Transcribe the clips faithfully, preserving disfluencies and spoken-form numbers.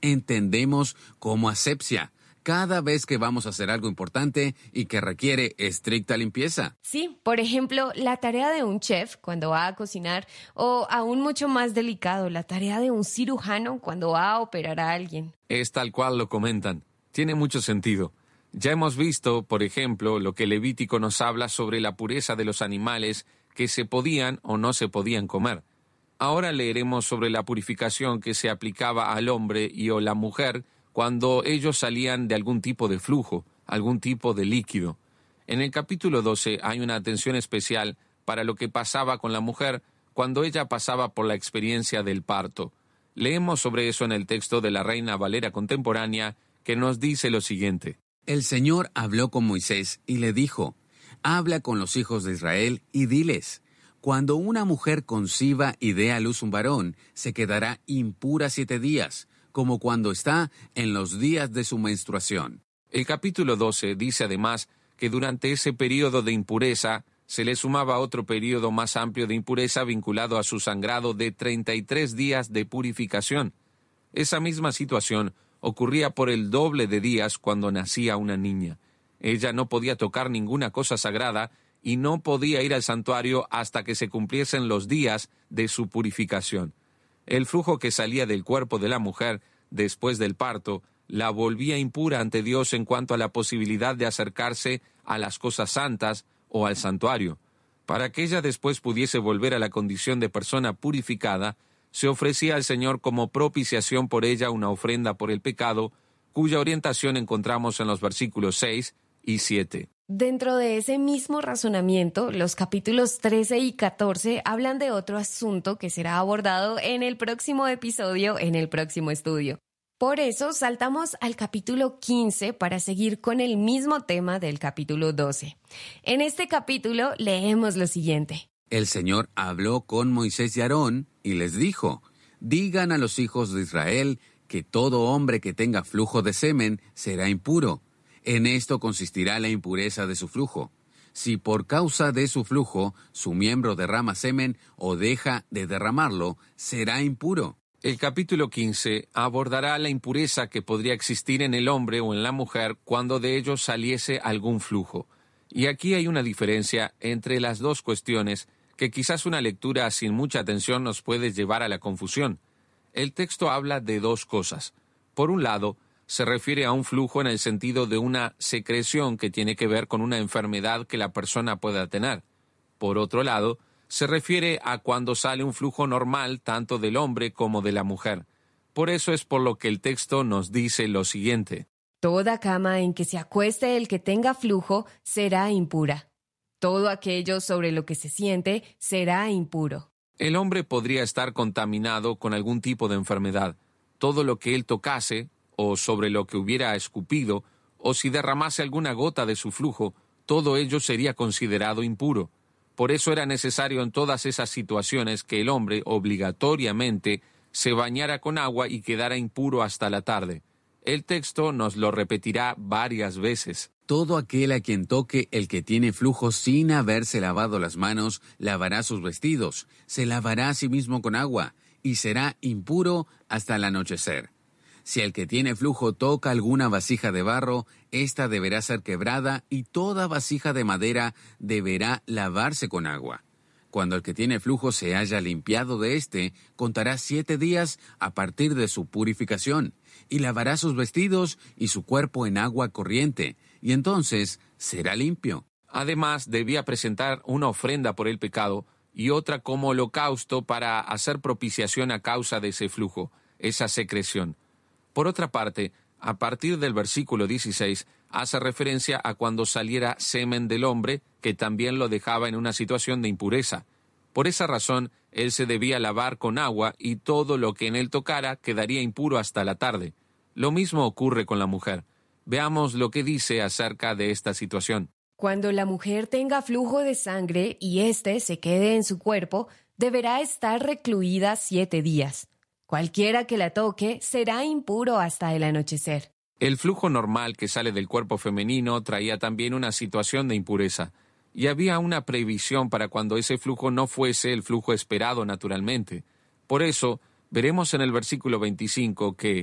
entendemos como asepsia, cada vez que vamos a hacer algo importante y que requiere estricta limpieza. Sí, por ejemplo, la tarea de un chef cuando va a cocinar, o aún mucho más delicado, la tarea de un cirujano cuando va a operar a alguien. Es tal cual lo comentan. Tiene mucho sentido. Ya hemos visto, por ejemplo, lo que Levítico nos habla sobre la pureza de los animales que se podían o no se podían comer. Ahora leeremos sobre la purificación que se aplicaba al hombre y o la mujer cuando ellos salían de algún tipo de flujo, algún tipo de líquido. En el capítulo doce hay una atención especial para lo que pasaba con la mujer cuando ella pasaba por la experiencia del parto. Leemos sobre eso en el texto de la Reina Valera contemporánea, que nos dice lo siguiente. El Señor habló con Moisés y le dijo, «Habla con los hijos de Israel y diles, cuando una mujer conciba y dé a luz un varón, se quedará impura siete días, como cuando está en los días de su menstruación». El capítulo doce dice además que durante ese período de impureza se le sumaba otro período más amplio de impureza vinculado a su sangrado de treinta y tres días de purificación. Esa misma situación ocurría por el doble de días cuando nacía una niña. Ella no podía tocar ninguna cosa sagrada y no podía ir al santuario hasta que se cumpliesen los días de su purificación. El flujo que salía del cuerpo de la mujer después del parto la volvía impura ante Dios en cuanto a la posibilidad de acercarse a las cosas santas o al santuario. Para que ella después pudiese volver a la condición de persona purificada, se ofrecía al Señor como propiciación por ella una ofrenda por el pecado, cuya orientación encontramos en los versículos seis y siete. Dentro de ese mismo razonamiento, los capítulos trece y catorce hablan de otro asunto que será abordado en el próximo episodio, en el próximo estudio. Por eso saltamos al capítulo quince para seguir con el mismo tema del capítulo doce. En este capítulo leemos lo siguiente. El Señor habló con Moisés y Aarón y les dijo, «Digan a los hijos de Israel que todo hombre que tenga flujo de semen será impuro. En esto consistirá la impureza de su flujo. Si por causa de su flujo su miembro derrama semen o deja de derramarlo, será impuro». El capítulo quince abordará la impureza que podría existir en el hombre o en la mujer cuando de ellos saliese algún flujo. Y aquí hay una diferencia entre las dos cuestiones que quizás una lectura sin mucha atención nos puede llevar a la confusión. El texto habla de dos cosas. Por un lado, se refiere a un flujo en el sentido de una secreción que tiene que ver con una enfermedad que la persona pueda tener. Por otro lado, se refiere a cuando sale un flujo normal tanto del hombre como de la mujer. Por eso es por lo que el texto nos dice lo siguiente. Toda cama en que se acueste el que tenga flujo será impura. Todo aquello sobre lo que se siente será impuro. El hombre podría estar contaminado con algún tipo de enfermedad. Todo lo que él tocase, o sobre lo que hubiera escupido, o si derramase alguna gota de su flujo, todo ello sería considerado impuro. Por eso era necesario en todas esas situaciones que el hombre obligatoriamente se bañara con agua y quedara impuro hasta la tarde. El texto nos lo repetirá varias veces. Todo aquel a quien toque el que tiene flujo sin haberse lavado las manos, lavará sus vestidos, se lavará a sí mismo con agua, y será impuro hasta el anochecer. Si el que tiene flujo toca alguna vasija de barro, ésta deberá ser quebrada, y toda vasija de madera deberá lavarse con agua. Cuando el que tiene flujo se haya limpiado de éste, contará siete días a partir de su purificación, y lavará sus vestidos y su cuerpo en agua corriente, y entonces será limpio. Además, debía presentar una ofrenda por el pecado y otra como holocausto para hacer propiciación a causa de ese flujo, esa secreción. Por otra parte, a partir del versículo dieciséis, hace referencia a cuando saliera semen del hombre, que también lo dejaba en una situación de impureza. Por esa razón, él se debía lavar con agua y todo lo que en él tocara quedaría impuro hasta la tarde. Lo mismo ocurre con la mujer. Veamos lo que dice acerca de esta situación. Cuando la mujer tenga flujo de sangre y éste se quede en su cuerpo, deberá estar recluida siete días. Cualquiera que la toque será impuro hasta el anochecer. El flujo normal que sale del cuerpo femenino traía también una situación de impureza, y había una previsión para cuando ese flujo no fuese el flujo esperado naturalmente. Por eso, veremos en el versículo veinticinco que,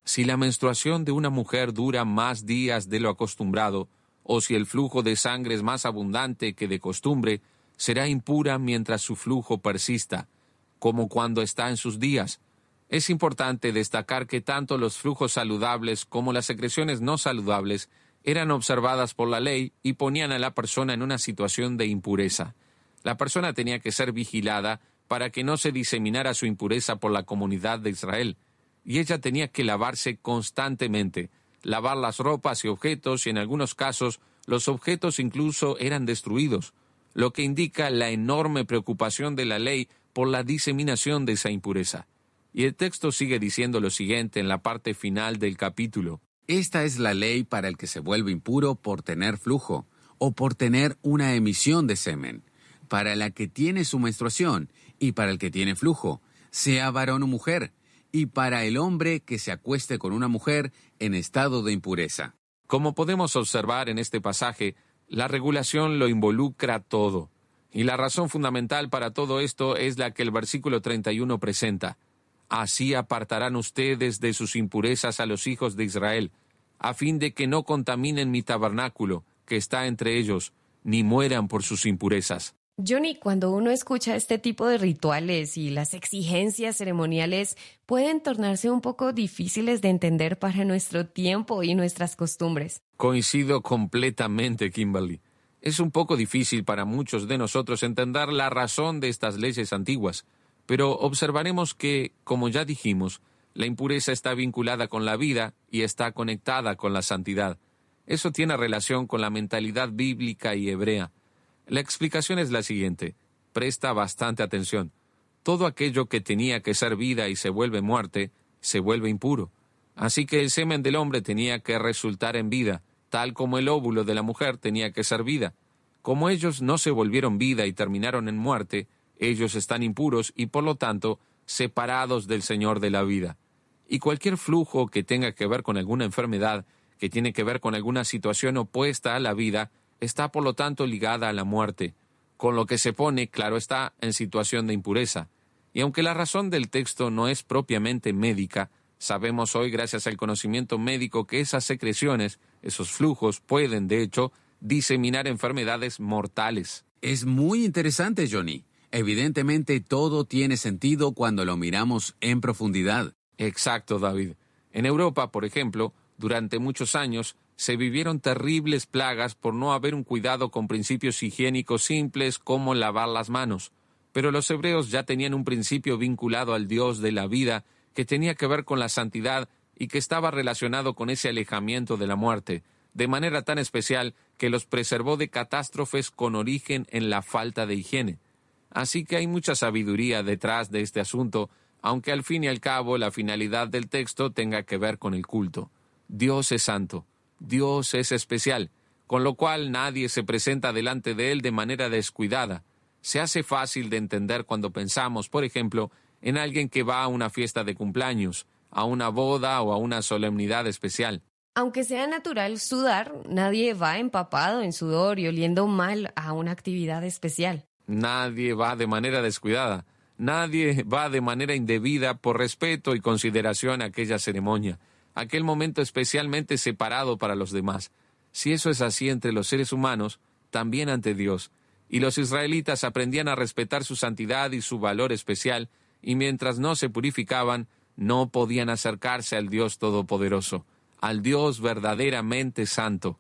Si la menstruación de una mujer dura más días de lo acostumbrado, o si el flujo de sangre es más abundante que de costumbre, será impura mientras su flujo persista, como cuando está en sus días. Es importante destacar que tanto los flujos saludables como las secreciones no saludables eran observadas por la ley y ponían a la persona en una situación de impureza. La persona tenía que ser vigilada para que no se diseminara su impureza por la comunidad de Israel, y ella tenía que lavarse constantemente, lavar las ropas y objetos, y en algunos casos los objetos incluso eran destruidos, lo que indica la enorme preocupación de la ley por la diseminación de esa impureza. Y el texto sigue diciendo lo siguiente en la parte final del capítulo. Esta es la ley para el que se vuelve impuro por tener flujo, o por tener una emisión de semen, para la que tiene su menstruación, y para el que tiene flujo, sea varón o mujer, y para el hombre que se acueste con una mujer en estado de impureza. Como podemos observar en este pasaje, la regulación lo involucra todo. Y la razón fundamental para todo esto es la que el versículo treinta y uno presenta. Así apartarán ustedes de sus impurezas a los hijos de Israel, a fin de que no contaminen mi tabernáculo, que está entre ellos, ni mueran por sus impurezas. Johnny, cuando uno escucha este tipo de rituales y las exigencias ceremoniales, pueden tornarse un poco difíciles de entender para nuestro tiempo y nuestras costumbres. Coincido completamente, Kimberly. Es un poco difícil para muchos de nosotros entender la razón de estas leyes antiguas, pero observaremos que, como ya dijimos, la impureza está vinculada con la vida y está conectada con la santidad. Eso tiene relación con la mentalidad bíblica y hebrea. La explicación es la siguiente. Presta bastante atención. Todo aquello que tenía que ser vida y se vuelve muerte, se vuelve impuro. Así que el semen del hombre tenía que resultar en vida, tal como el óvulo de la mujer tenía que ser vida. Como ellos no se volvieron vida y terminaron en muerte, ellos están impuros y por lo tanto separados del Señor de la vida. Y cualquier flujo que tenga que ver con alguna enfermedad, que tiene que ver con alguna situación opuesta a la vida, está por lo tanto ligada a la muerte, con lo que se pone, claro está, en situación de impureza. Y aunque la razón del texto no es propiamente médica, sabemos hoy, gracias al conocimiento médico, que esas secreciones, esos flujos, pueden, de hecho, diseminar enfermedades mortales. Es muy interesante, Johnny. Evidentemente todo tiene sentido cuando lo miramos en profundidad. Exacto, David. En Europa, por ejemplo, durante muchos años, se vivieron terribles plagas por no haber un cuidado con principios higiénicos simples como lavar las manos. Pero los hebreos ya tenían un principio vinculado al Dios de la vida que tenía que ver con la santidad y que estaba relacionado con ese alejamiento de la muerte, de manera tan especial que los preservó de catástrofes con origen en la falta de higiene. Así que hay mucha sabiduría detrás de este asunto, aunque al fin y al cabo la finalidad del texto tenga que ver con el culto. Dios es santo. Dios es especial, con lo cual nadie se presenta delante de Él de manera descuidada. Se hace fácil de entender cuando pensamos, por ejemplo, en alguien que va a una fiesta de cumpleaños, a una boda o a una solemnidad especial. Aunque sea natural sudar, nadie va empapado en sudor y oliendo mal a una actividad especial. Nadie va de manera descuidada. Nadie va de manera indebida por respeto y consideración a aquella ceremonia, aquel momento especialmente separado para los demás. Si eso es así entre los seres humanos, también ante Dios. Y los israelitas aprendían a respetar su santidad y su valor especial, y mientras no se purificaban, no podían acercarse al Dios Todopoderoso, al Dios verdaderamente santo.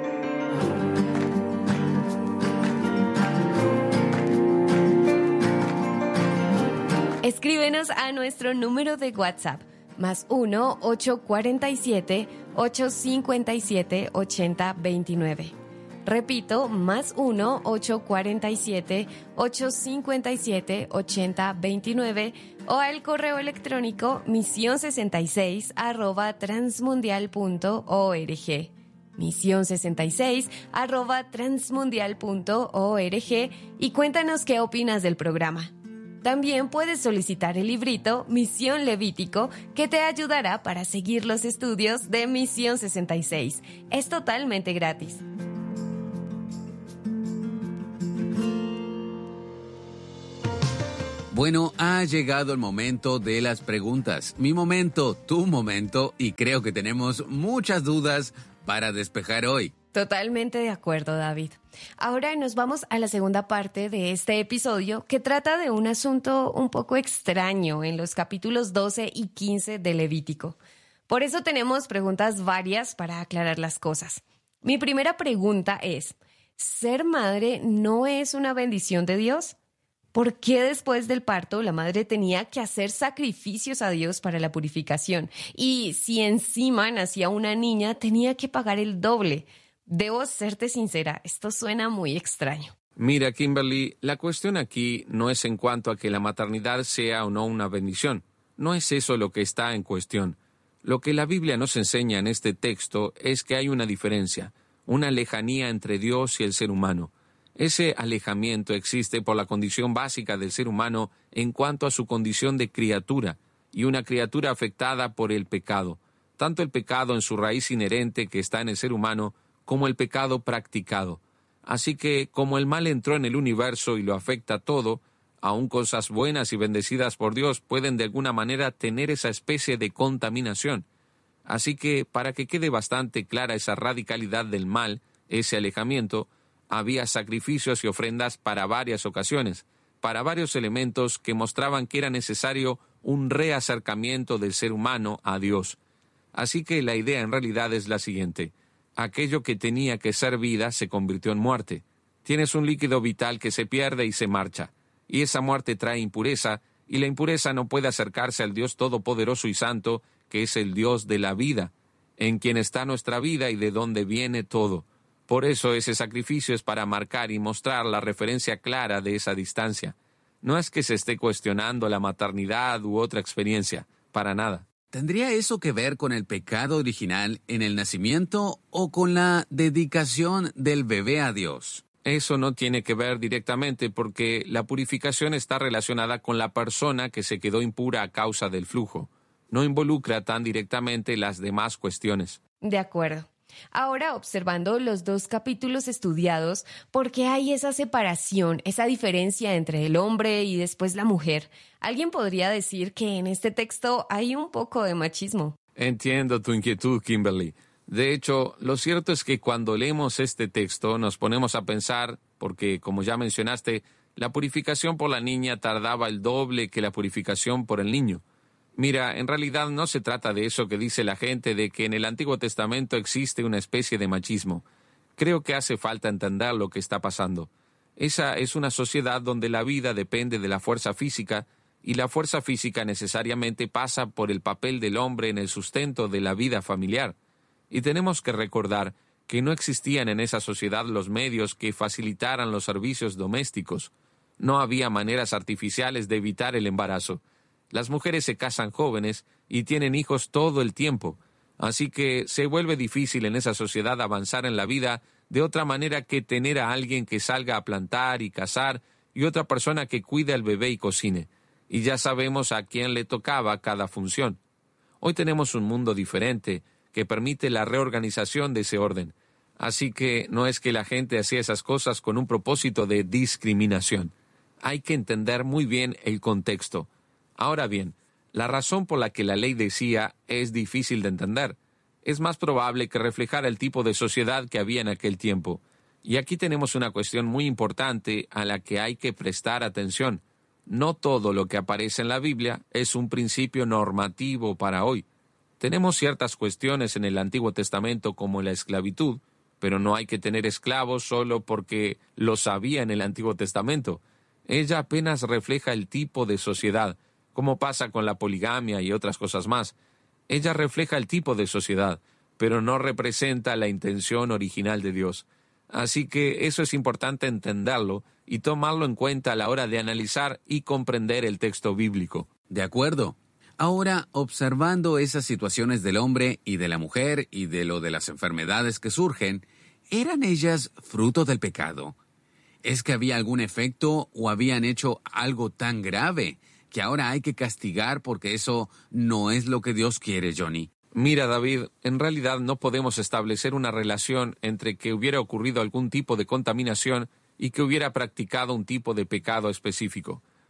Escríbenos a nuestro número de WhatsApp, más uno ocho cuatro siete, ocho cinco siete, ocho cero dos nueve. Repito, más uno ocho cuatro siete, ocho cinco siete, ocho cero dos nueve o al correo electrónico misión sesenta y seis arroba transmundial punto org. misión sesenta y seis arroba transmundial punto org y cuéntanos qué opinas del programa. También puedes solicitar el librito Misión Levítico, que te ayudará para seguir los estudios de Misión sesenta y seis. Es totalmente gratis. Bueno, ha llegado el momento de las preguntas. Mi momento, tu momento, y creo que tenemos muchas dudas para despejar hoy. Totalmente de acuerdo, David. Ahora nos vamos a la segunda parte de este episodio que trata de un asunto un poco extraño en los capítulos doce y quince de Levítico. Por eso tenemos preguntas varias para aclarar las cosas. Mi primera pregunta es, ¿ser madre no es una bendición de Dios? ¿Por qué después del parto la madre tenía que hacer sacrificios a Dios para la purificación? Y si encima nacía una niña, tenía que pagar el doble. Debo serte sincera, esto suena muy extraño. Mira, Kimberly, la cuestión aquí no es en cuanto a que la maternidad sea o no una bendición. No es eso lo que está en cuestión. Lo que la Biblia nos enseña en este texto es que hay una diferencia, una lejanía entre Dios y el ser humano. Ese alejamiento existe por la condición básica del ser humano en cuanto a su condición de criatura, y una criatura afectada por el pecado, tanto el pecado en su raíz inherente que está en el ser humano, como el pecado practicado. Así que, como el mal entró en el universo y lo afecta todo, aun cosas buenas y bendecidas por Dios pueden de alguna manera tener esa especie de contaminación. Así que, para que quede bastante clara esa radicalidad del mal, ese alejamiento, había sacrificios y ofrendas para varias ocasiones, para varios elementos que mostraban que era necesario un reacercamiento del ser humano a Dios. Así que la idea en realidad es la siguiente. Aquello que tenía que ser vida se convirtió en muerte. Tienes un líquido vital que se pierde y se marcha, y esa muerte trae impureza, y la impureza no puede acercarse al Dios Todopoderoso y Santo, que es el Dios de la vida, en quien está nuestra vida y de donde viene todo. Por eso ese sacrificio es para marcar y mostrar la referencia clara de esa distancia. No es que se esté cuestionando la maternidad u otra experiencia, para nada. ¿Tendría eso que ver con el pecado original en el nacimiento o con la dedicación del bebé a Dios? Eso no tiene que ver directamente porque la purificación está relacionada con la persona que se quedó impura a causa del flujo. No involucra tan directamente las demás cuestiones. De acuerdo. Ahora, observando los dos capítulos estudiados, ¿por qué hay esa separación, esa diferencia entre el hombre y después la mujer? Alguien podría decir que en este texto hay un poco de machismo. Entiendo tu inquietud, Kimberly. De hecho, lo cierto es que cuando leemos este texto nos ponemos a pensar, porque, como ya mencionaste, la purificación por la niña tardaba el doble que la purificación por el niño. Mira, en realidad no se trata de eso que dice la gente de que en el Antiguo Testamento existe una especie de machismo. Creo que hace falta entender lo que está pasando. Esa es una sociedad donde la vida depende de la fuerza física y la fuerza física necesariamente pasa por el papel del hombre en el sustento de la vida familiar. Y tenemos que recordar que no existían en esa sociedad los medios que facilitaran los servicios domésticos. No había maneras artificiales de evitar el embarazo. Las mujeres se casan jóvenes y tienen hijos todo el tiempo, así que se vuelve difícil en esa sociedad avanzar en la vida de otra manera que tener a alguien que salga a plantar y cazar y otra persona que cuide al bebé y cocine, y ya sabemos a quién le tocaba cada función. Hoy tenemos un mundo diferente que permite la reorganización de ese orden, así que no es que la gente hacía esas cosas con un propósito de discriminación. Hay que entender muy bien el contexto. Ahora bien, la razón por la que la ley decía es difícil de entender. Es más probable que reflejara el tipo de sociedad que había en aquel tiempo. Y aquí tenemos una cuestión muy importante a la que hay que prestar atención. No todo lo que aparece en la Biblia es un principio normativo para hoy. Tenemos ciertas cuestiones en el Antiguo Testamento como la esclavitud, pero no hay que tener esclavos solo porque los había en el Antiguo Testamento. Ella apenas refleja el tipo de sociedad, como pasa con la poligamia y otras cosas más. Ella refleja el tipo de sociedad, pero no representa la intención original de Dios. Así que eso es importante entenderlo y tomarlo en cuenta a la hora de analizar y comprender el texto bíblico. De acuerdo. Ahora, observando esas situaciones del hombre y de la mujer y de lo de las enfermedades que surgen, ¿eran ellas fruto del pecado? ¿Es que había algún efecto o habían hecho algo tan grave que ahora hay que castigar porque eso no es lo que Dios quiere, Johnny? Mira, David, en realidad no podemos establecer una relación entre que hubiera ocurrido algún tipo de contaminación y que hubiera practicado un tipo de pecado específico.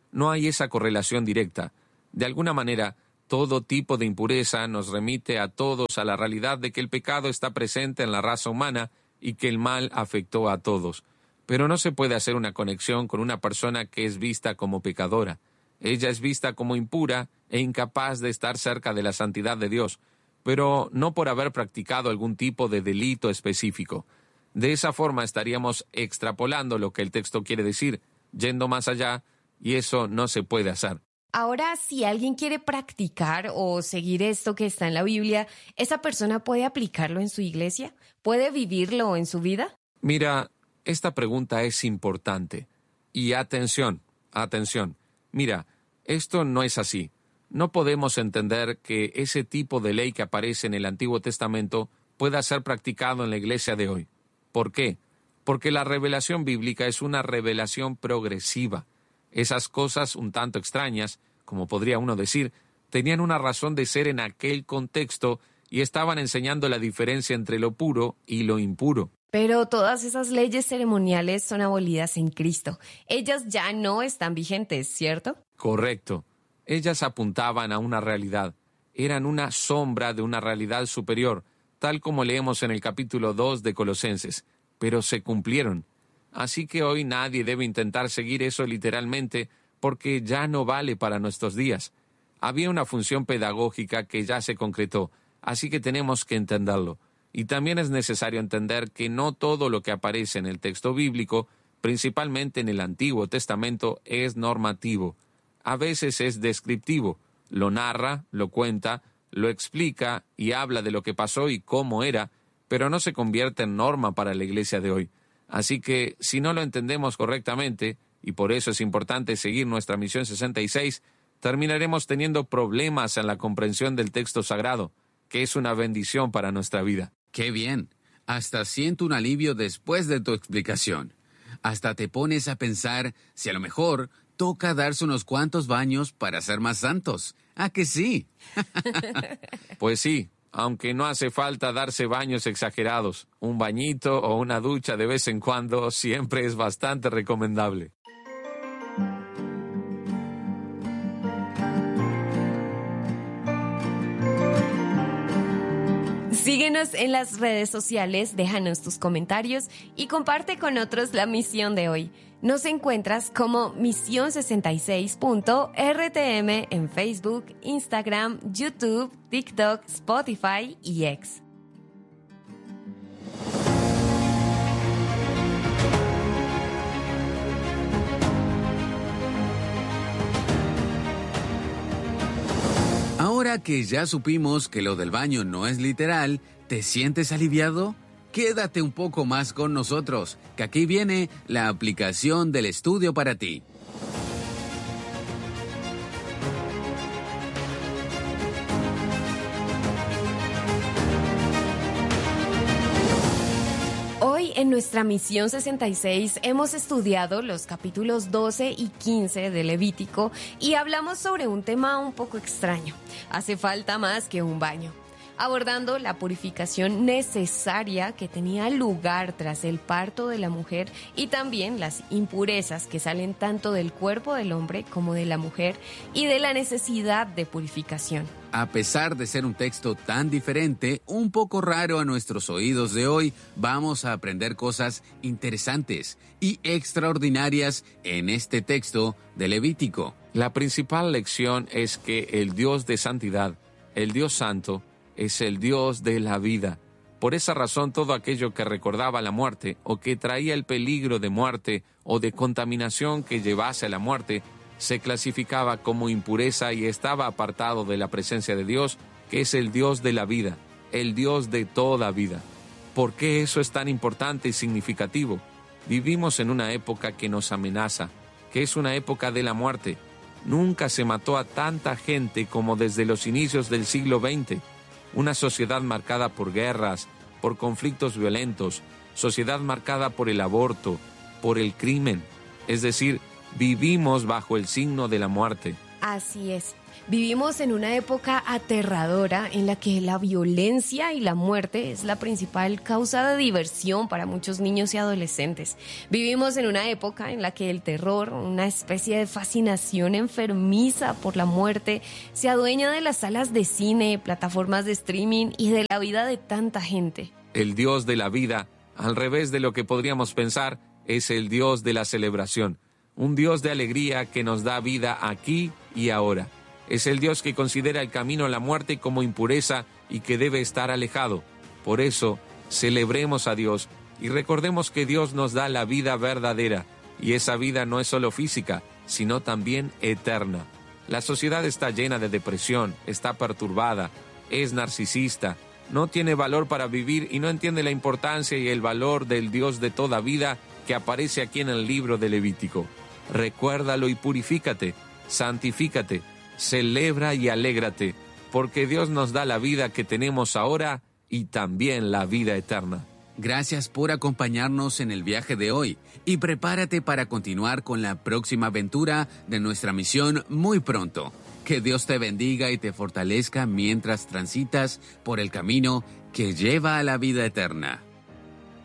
no hay esa correlación directa. De alguna manera, todo tipo de impureza nos remite a todos a la realidad de que el pecado está presente en la raza humana y que el mal afectó a todos. Pero no se puede hacer una conexión con una persona que es vista como pecadora. Ella es vista como impura e incapaz de estar cerca de la santidad de Dios, pero no por haber practicado algún tipo de delito específico. De esa forma estaríamos extrapolando lo que el texto quiere decir, yendo más allá, y eso no se puede hacer. Ahora, si alguien quiere practicar o seguir esto que está en la Biblia, ¿esa persona puede aplicarlo en su iglesia? ¿Puede vivirlo en su vida? Mira, esta pregunta es importante. Y atención, atención. Mira, esto no es así. No podemos entender que ese tipo de ley que aparece en el Antiguo Testamento pueda ser practicado en la iglesia de hoy. ¿Por qué? Porque la revelación bíblica es una revelación progresiva. Esas cosas un tanto extrañas, como podría uno decir, tenían una razón de ser en aquel contexto y estaban enseñando la diferencia entre lo puro y lo impuro. Pero todas esas leyes ceremoniales son abolidas en Cristo. Ellas ya no están vigentes, ¿cierto? Correcto. Ellas apuntaban a una realidad. Eran una sombra de una realidad superior, tal como leemos en el capítulo dos de Colosenses. Pero se cumplieron. Así que hoy nadie debe intentar seguir eso literalmente porque ya no vale para nuestros días. Había una función pedagógica que ya se concretó, así que tenemos que entenderlo. Y también es necesario entender que no todo lo que aparece en el texto bíblico, principalmente en el Antiguo Testamento, es normativo. A veces es descriptivo, lo narra, lo cuenta, lo explica y habla de lo que pasó y cómo era, pero no se convierte en norma para la iglesia de hoy. Así que, si no lo entendemos correctamente, y por eso es importante seguir nuestra misión sesenta y seis, terminaremos teniendo problemas en la comprensión del texto sagrado, que es una bendición para nuestra vida. ¡Qué bien! Hasta siento un alivio después de tu explicación. Hasta te pones a pensar si a lo mejor toca darse unos cuantos baños para ser más santos. ¿A que sí? Pues sí. Aunque no hace falta darse baños exagerados, un bañito o una ducha de vez en cuando siempre es bastante recomendable. Síguenos en las redes sociales, déjanos tus comentarios y comparte con otros la misión de hoy. Nos encuentras como misión sesenta y seis punto R T M en Facebook, Instagram, YouTube, TikTok, Spotify y X. Ahora que ya supimos que lo del baño no es literal, ¿te sientes aliviado? Quédate un poco más con nosotros, que aquí viene la aplicación del estudio para ti. Hoy en nuestra misión sesenta y seis hemos estudiado los capítulos doce y quince de Levítico y hablamos sobre un tema un poco extraño. Hace falta más que un baño. Abordando la purificación necesaria que tenía lugar tras el parto de la mujer y también las impurezas que salen tanto del cuerpo del hombre como de la mujer y de la necesidad de purificación. A pesar de ser un texto tan diferente, un poco raro a nuestros oídos de hoy, vamos a aprender cosas interesantes y extraordinarias en este texto de Levítico. La principal lección es que el Dios de santidad, el Dios santo, es el Dios de la vida. Por esa razón, todo aquello que recordaba la muerte o que traía el peligro de muerte o de contaminación que llevase a la muerte, se clasificaba como impureza y estaba apartado de la presencia de Dios, que es el Dios de la vida, el Dios de toda vida. ¿Por qué eso es tan importante y significativo? Vivimos en una época que nos amenaza, que es una época de la muerte. Nunca se mató a tanta gente como desde los inicios del siglo veinte. Una sociedad marcada por guerras, por conflictos violentos, sociedad marcada por el aborto, por el crimen. Es decir, vivimos bajo el signo de la muerte. Así es. Vivimos en una época aterradora en la que la violencia y la muerte es la principal causa de diversión para muchos niños y adolescentes. Vivimos en una época en la que el terror, una especie de fascinación enfermiza por la muerte, se adueña de las salas de cine, plataformas de streaming y de la vida de tanta gente. El Dios de la vida, al revés de lo que podríamos pensar, es el Dios de la celebración. Un Dios de alegría que nos da vida aquí y ahora. Es el Dios que considera el camino a la muerte como impureza y que debe estar alejado. Por eso, celebremos a Dios y recordemos que Dios nos da la vida verdadera, y esa vida no es solo física, sino también eterna. La sociedad está llena de depresión, está perturbada, es narcisista, no tiene valor para vivir y no entiende la importancia y el valor del Dios de toda vida que aparece aquí en el libro de Levítico. Recuérdalo y purifícate, santifícate, celebra y alégrate, porque Dios nos da la vida que tenemos ahora y también la vida eterna. Gracias por acompañarnos en el viaje de hoy y prepárate para continuar con la próxima aventura de nuestra misión muy pronto. Que Dios te bendiga y te fortalezca mientras transitas por el camino que lleva a la vida eterna.